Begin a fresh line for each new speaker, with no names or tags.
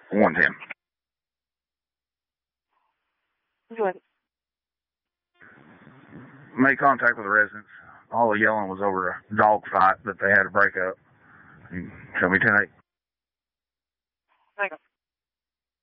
110.
Go ahead.
Made contact with the residents. All the yelling was over a dog fight that they had to break up. Show me 10-8.
Hang on.